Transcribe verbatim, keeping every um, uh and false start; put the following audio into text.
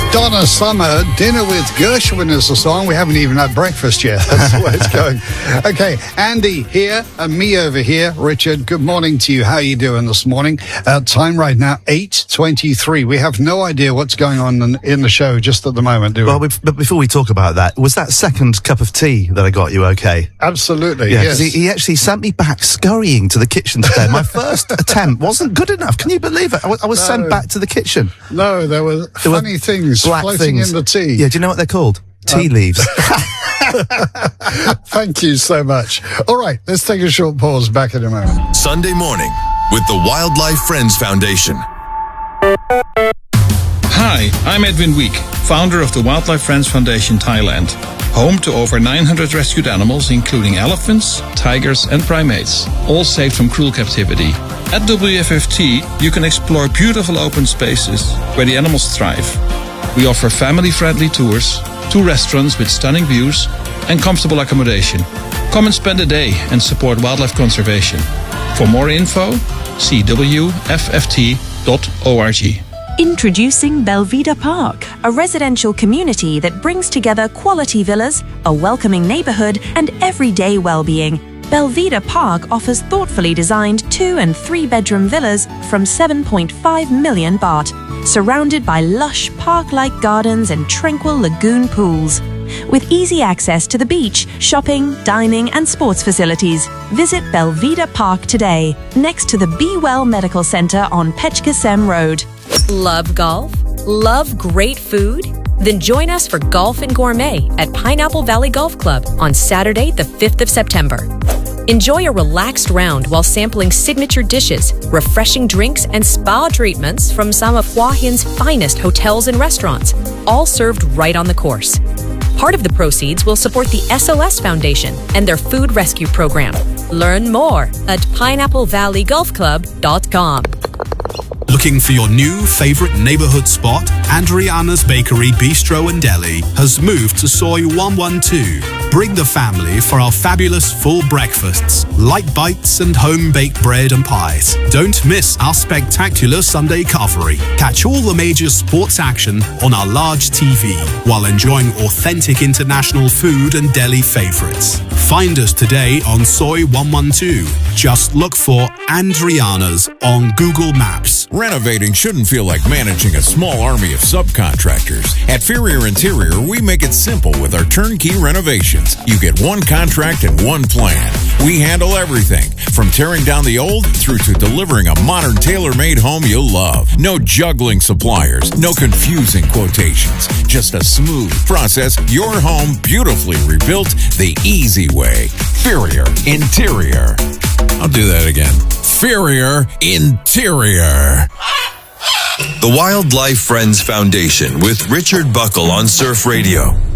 Donna Summer, Dinner with Gershwin is the song. We haven't even had breakfast yet. That's the way it's going. Okay, Andy here and me over here. Richard, good morning to you. How are you doing this morning? Uh, time right now, eight twenty-three. We have no idea what's going on in, in the show just at the moment, do we? Well, but before we talk about that, was that second cup of tea that I got you okay? Absolutely, yeah, yes. He, he actually sent me back scurrying to the kitchen today. My first attempt wasn't good enough. Can you believe it? I was, I was No. sent back to the kitchen. No, there were There were funny things black floating things in the tea. Yeah, do you know what they're called? Tea Um, leaves. Thank you so much. All right, let's take a short pause. Back in a moment. Sunday morning with the Wildlife Friends Foundation. Hi, I'm Edwin Week, founder of the Wildlife Friends Foundation Thailand, home to over nine hundred rescued animals, including elephants, tigers, and primates, all saved from cruel captivity. At W F F T, you can explore beautiful open spaces where the animals thrive. We offer family-friendly tours, two restaurants with stunning views, and comfortable accommodation. Come and spend a day and support wildlife conservation. For more info, see w f f t dot org. Introducing Belvedere Park, a residential community that brings together quality villas, a welcoming neighborhood, and everyday well-being. Belvedere Park offers thoughtfully designed two and three bedroom villas from seven point five million baht, surrounded by lush park-like gardens and tranquil lagoon pools. With easy access to the beach, shopping, dining, and sports facilities, visit Belvedere Park today, next to the Be Well Medical Center on Pechkasem Road. Love golf? Love great food? Then join us for Golf and Gourmet at Pineapple Valley Golf Club on Saturday, the fifth of September. Enjoy a relaxed round while sampling signature dishes, refreshing drinks, and spa treatments from some of Hua Hin's finest hotels and restaurants, all served right on the course. Part of the proceeds will support the S O S Foundation and their food rescue program. Learn more at pineapple valley golf club dot com. Looking for your new favorite neighborhood spot? Andriana's Bakery, Bistro and Deli has moved to Soy one one two. Bring the family for our fabulous full breakfasts, light bites and home-baked bread and pies. Don't miss our spectacular Sunday covery. Catch all the major sports action on our large T V while enjoying authentic international food and deli favorites. Find us today on Soy one one two. Just look for Andriana's on Google Maps. Renovating shouldn't feel like managing a small army of subcontractors. At Ferrier Interior, we make it simple with our turnkey renovations. You get one contract and one plan. We handle everything, from tearing down the old through to delivering a modern tailor-made home you'll love. No juggling suppliers, no confusing quotations. Just a smooth process, your home beautifully rebuilt the easy way. Ferrier Interior. I'll do that again. Ferrier Interior. The Wildlife Friends Foundation with Richard Buckle on Surf Radio.